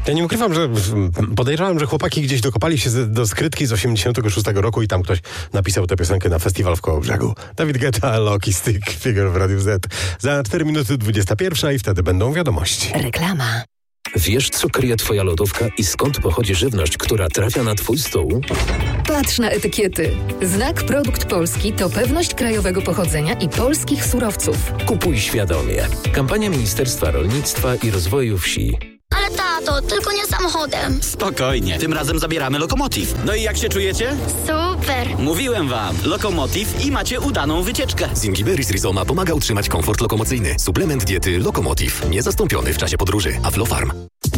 Ja nie ukrywam, że podejrzewam, że chłopaki gdzieś dokopali się do skrytki z 86 roku i tam ktoś napisał tę piosenkę na festiwal w Kołobrzegu. Dawid Guetta, Loki Stick Figure w Radiu Z. Za 4 minuty 21 i wtedy będą wiadomości. Reklama. Wiesz, co kryje twoja lodówka i skąd pochodzi żywność, która trafia na twój stół? Patrz na etykiety. Znak Produkt Polski to pewność krajowego pochodzenia i polskich surowców. Kupuj świadomie. Kampania Ministerstwa Rolnictwa i Rozwoju Wsi. Ale tato, tylko nie samochodem. Spokojnie, tym razem zabieramy Lokomotiv. No i jak się czujecie? Super. Mówiłem wam, Lokomotiv i macie udaną wycieczkę. Zingiberis Rizoma pomaga utrzymać komfort lokomocyjny. Suplement diety Lokomotiv. Niezastąpiony w czasie podróży. Aflofarm.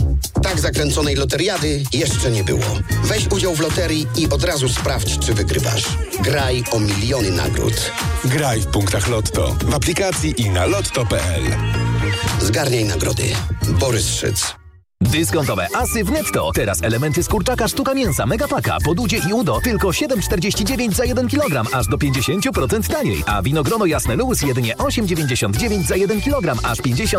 Tak zakręconej loteriady jeszcze nie było. Weź udział w loterii i od razu sprawdź, czy wygrywasz. Graj o miliony nagród. Graj w punktach Lotto, w aplikacji i na lotto.pl. Zgarniaj nagrody. Borys Szyc. Dyskontowe asy w Netto. Teraz elementy z kurczaka, sztuka mięsa, megapaka, podudzie i udo tylko 7,49 za 1 kg, aż do 50% taniej. A winogrono jasne Luz jedynie 8,99 za 1 kg, aż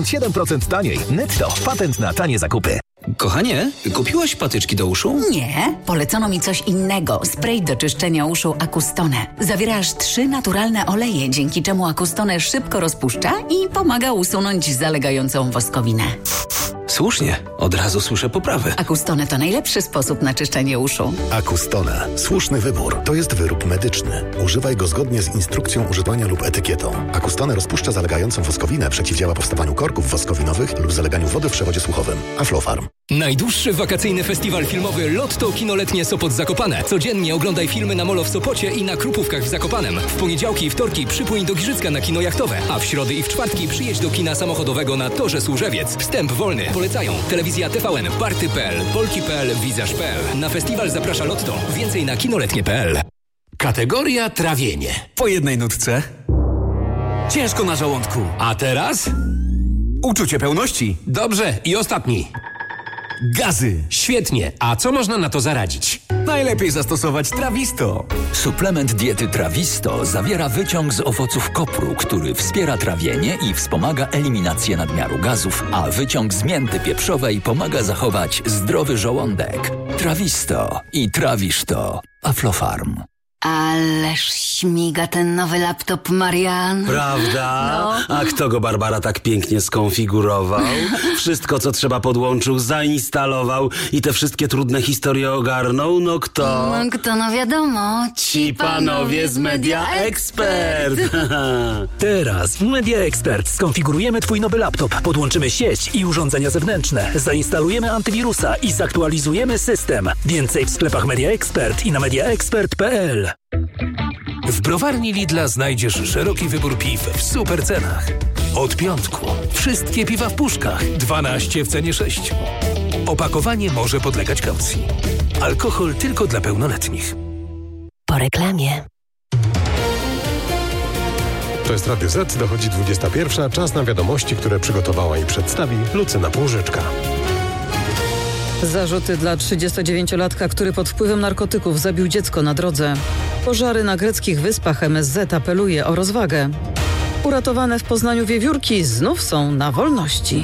57% taniej. Netto. Patent na tanie zakupy. Kochanie, kupiłaś patyczki do uszu? Nie, polecono mi coś innego. Spray do czyszczenia uszu Acustone. Zawiera aż 3 naturalne oleje, dzięki czemu Acustone szybko rozpuszcza i pomaga usunąć zalegającą woskowinę. Słusznie, od razu słyszę poprawę. Acustone to najlepszy sposób na czyszczenie uszu. Acustone. Słuszny wybór. To jest wyrób medyczny. Używaj go zgodnie z instrukcją używania lub etykietą. Acustone rozpuszcza zalegającą woskowinę, przeciwdziała powstawaniu korków woskowinowych lub zaleganiu wody w przewodzie słuchowym. Aflofarm. Najdłuższy wakacyjny festiwal filmowy Lotto Kinoletnie Sopot Zakopane. Codziennie oglądaj filmy na Molo w Sopocie i na Krupówkach w Zakopanem. W poniedziałki i wtorki przypłyń do Giżycka na kino jachtowe, a w środy i w czwartki przyjedź do kina samochodowego na Torze Służewiec. Wstęp wolny. Polecają Telewizja TVN, Party.pl, Polki.pl, Wizerz.pl. Na festiwal zaprasza Lotto. Więcej na kinoletnie.pl. Kategoria trawienie. Po jednej nutce. Ciężko na żołądku. A teraz? Uczucie pełności. Dobrze, i ostatni. Gazy. Świetnie. A co można na to zaradzić? Najlepiej zastosować Trawisto. Suplement diety Trawisto zawiera wyciąg z owoców kopru, który wspiera trawienie i wspomaga eliminację nadmiaru gazów, a wyciąg z mięty pieprzowej pomaga zachować zdrowy żołądek. Trawisto i trawisz to. Aflofarm. Ależ śmiga ten nowy laptop, Marian. Prawda? No. A kto go, Barbara, tak pięknie skonfigurował? Wszystko, co trzeba, podłączył, zainstalował i te wszystkie trudne historie ogarnął? No kto? No kto, no wiadomo. Ci panowie z Media Expert. Teraz w Media Expert skonfigurujemy Twój nowy laptop, podłączymy sieć i urządzenia zewnętrzne, zainstalujemy antywirusa i zaktualizujemy system. Więcej w sklepach Media Expert i na mediaexpert.pl. W browarni Lidla znajdziesz szeroki wybór piw w super cenach. Od piątku. Wszystkie piwa w puszkach. 12 w cenie 6. Opakowanie może podlegać kaucji. Alkohol tylko dla pełnoletnich. Po reklamie. To jest Radio Z, dochodzi 21. Czas na wiadomości, które przygotowała i przedstawi Lucyna Półżyczka. Zarzuty dla 39-latka, który pod wpływem narkotyków zabił dziecko na drodze. Pożary na greckich wyspach. MSZ apeluje o rozwagę. Uratowane w Poznaniu wiewiórki znów są na wolności.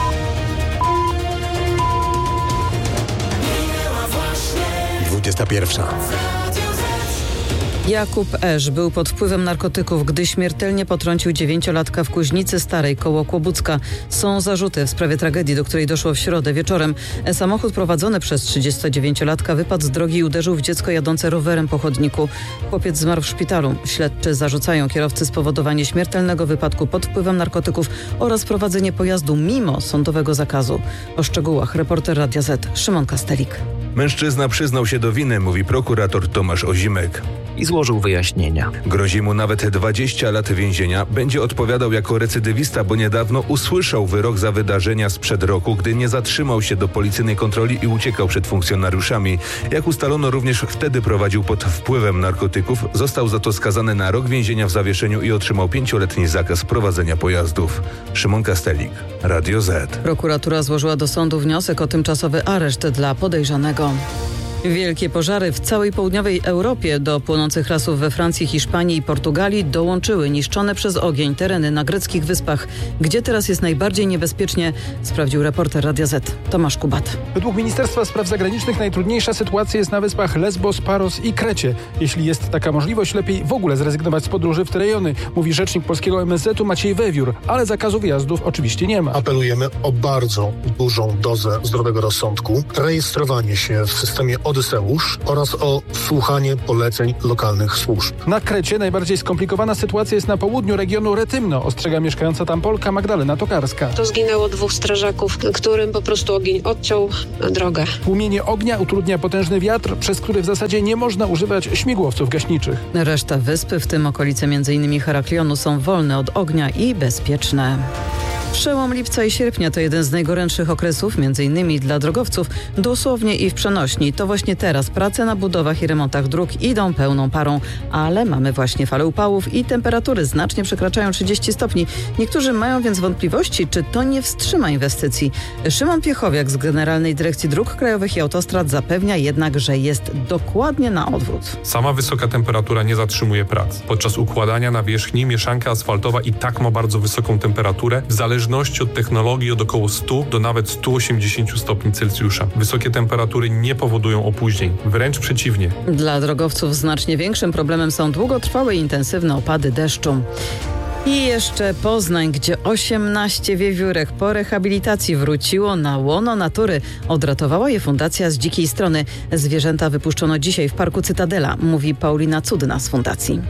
Jakub Esz był pod wpływem narkotyków, gdy śmiertelnie potrącił 9-latka w Kuźnicy Starej koło Kłobucka. Są zarzuty w sprawie tragedii, do której doszło w środę wieczorem. Samochód prowadzony przez 39-latka wypadł z drogi i uderzył w dziecko jadące rowerem po chodniku. Chłopiec zmarł w szpitalu. Śledczy zarzucają kierowcy spowodowanie śmiertelnego wypadku pod wpływem narkotyków oraz prowadzenie pojazdu mimo sądowego zakazu. O szczegółach reporter Radia Z Szymon Kastelik. Mężczyzna przyznał się do winy, mówi prokurator Tomasz Ozimek. I złożył wyjaśnienia. Grozi mu nawet 20 lat więzienia. Będzie odpowiadał jako recydywista, bo niedawno usłyszał wyrok za wydarzenia sprzed roku, gdy nie zatrzymał się do policyjnej kontroli i uciekał przed funkcjonariuszami. Jak ustalono, również wtedy prowadził pod wpływem narkotyków. Został za to skazany na rok więzienia w zawieszeniu i otrzymał 5-letni zakaz prowadzenia pojazdów. Szymon Kastelik, Radio Z. Prokuratura złożyła do sądu wniosek o tymczasowy areszt dla podejrzanego. Wielkie pożary w całej południowej Europie. Do płonących lasów we Francji, Hiszpanii i Portugalii dołączyły niszczone przez ogień tereny na greckich wyspach. Gdzie teraz jest najbardziej niebezpiecznie, sprawdził reporter Radia Z Tomasz Kubat. Według Ministerstwa Spraw Zagranicznych najtrudniejsza sytuacja jest na wyspach Lesbos, Paros i Krecie. Jeśli jest taka możliwość, lepiej w ogóle zrezygnować z podróży w te rejony, mówi rzecznik polskiego MSZ-u Maciej Wewiór, ale zakazu wyjazdów oczywiście nie ma. Apelujemy o bardzo dużą dozę zdrowego rozsądku, rejestrowanie się w systemie Odyseusz oraz o słuchanie poleceń lokalnych służb. Na Krecie najbardziej skomplikowana sytuacja jest na południu regionu Retymno, ostrzega mieszkająca tam Polka Magdalena Tokarska. To zginęło 2 strażaków, którym po prostu ogień odciął drogę. Tłumienie ognia utrudnia potężny wiatr, przez który w zasadzie nie można używać śmigłowców gaśniczych. Reszta wyspy, w tym okolice m.in. Heraklionu, są wolne od ognia i bezpieczne. Przełom lipca i sierpnia to jeden z najgorętszych okresów, m.in. dla drogowców, dosłownie i w przenośni. To właśnie teraz prace na budowach i remontach dróg idą pełną parą, ale mamy właśnie falę upałów i temperatury znacznie przekraczają 30 stopni. Niektórzy mają więc wątpliwości, czy to nie wstrzyma inwestycji. Szymon Piechowiak z Generalnej Dyrekcji Dróg Krajowych i Autostrad zapewnia jednak, że jest dokładnie na odwrót. Sama wysoka temperatura nie zatrzymuje prac. Podczas układania nawierzchni mieszanka asfaltowa i tak ma bardzo wysoką temperaturę, w zależności od technologii od około 100 do nawet 180 stopni Celsjusza. Wysokie temperatury nie powodują opóźnień, wręcz przeciwnie. Dla drogowców znacznie większym problemem są długotrwałe i intensywne opady deszczu. I jeszcze Poznań, gdzie 18 wiewiórek po rehabilitacji wróciło na łono natury. Odratowała je fundacja z Dzikiej Strony. Zwierzęta wypuszczono dzisiaj w Parku Cytadela, mówi Paulina Cudna z fundacji.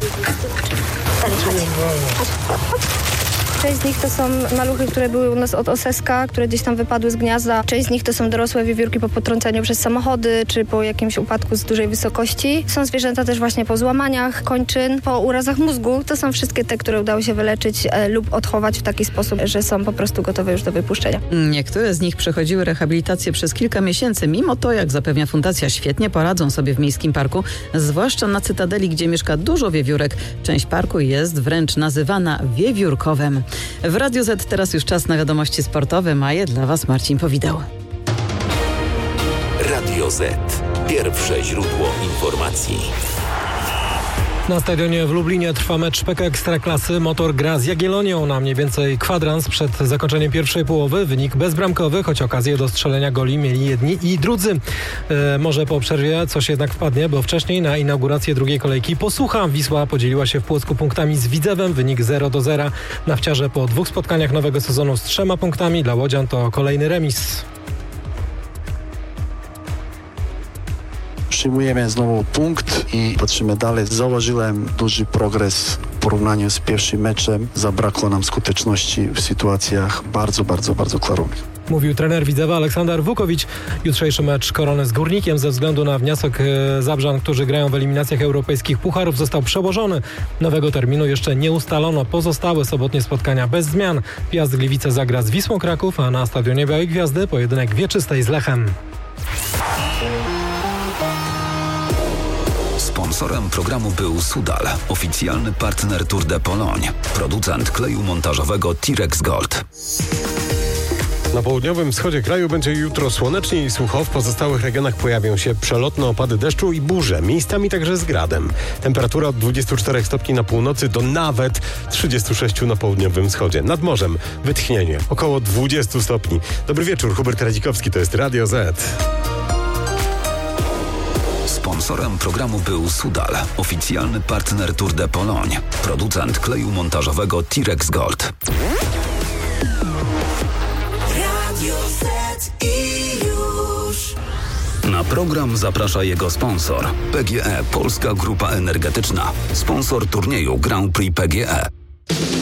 Część z nich to są maluchy, które były u nas od oseska, które gdzieś tam wypadły z gniazda. Część z nich to są dorosłe wiewiórki po potrąceniu przez samochody, czy po jakimś upadku z dużej wysokości. Są zwierzęta też właśnie po złamaniach kończyn, po urazach mózgu. To są wszystkie te, które udało się wyleczyć lub odchować w taki sposób, że są po prostu gotowe już do wypuszczenia. Niektóre z nich przechodziły rehabilitację przez kilka miesięcy. Mimo to, jak zapewnia fundacja, świetnie poradzą sobie w miejskim parku, zwłaszcza na Cytadeli, gdzie mieszka dużo wiewiórek. Część parku jest wręcz nazywana wiewiórkowem. W Radiu Z teraz już czas na wiadomości sportowe. Maje dla Was Marcin Powideł. Radio Z. Pierwsze źródło informacji. Na stadionie w Lublinie trwa mecz PK Ekstraklasy. Motor gra z Jagiellonią na mniej więcej kwadrans przed zakończeniem pierwszej połowy. Wynik bezbramkowy, choć okazję do strzelenia goli mieli jedni i drudzy. Może po przerwie coś jednak wpadnie, bo wcześniej na inaugurację drugiej kolejki Posłucha Wisła podzieliła się w Płocku punktami z Widzewem. Wynik 0-0. Nawciarze po 2 spotkaniach nowego sezonu z 3 punktami. Dla łodzian to kolejny remis. Przyjmujemy znowu punkt i patrzymy dalej. Zauważyłem duży progres w porównaniu z pierwszym meczem. Zabrakło nam skuteczności w sytuacjach bardzo klarownych. Mówił trener Widzewa Aleksander Wukowicz. Jutrzejszy mecz Korony z Górnikiem ze względu na wniosek Zabrzan, którzy grają w eliminacjach europejskich pucharów, został przełożony. Nowego terminu jeszcze nie ustalono. Pozostałe sobotnie spotkania bez zmian. Piast Gliwice zagra z Wisłą Kraków, a na stadionie Białej Gwiazdy pojedynek Wieczystej z Lechem. Sponsorem programu był Sudal, oficjalny partner Tour de Pologne, producent kleju montażowego T-Rex Gold. Na południowym wschodzie kraju będzie jutro słonecznie i sucho. W pozostałych regionach pojawią się przelotne opady deszczu i burze, miejscami także z gradem. Temperatura od 24 stopni na północy do nawet 36 na południowym wschodzie. Nad morzem wytchnienie, około 20 stopni. Dobry wieczór, Hubert Radzikowski, to jest Radio Z. Sponsorem programu był Sudal, oficjalny partner Tour de Pologne, producent kleju montażowego T-Rex Gold. Radio Z i już. Na program zaprasza jego sponsor. PGE Polska Grupa Energetyczna. Sponsor turnieju Grand Prix PGE.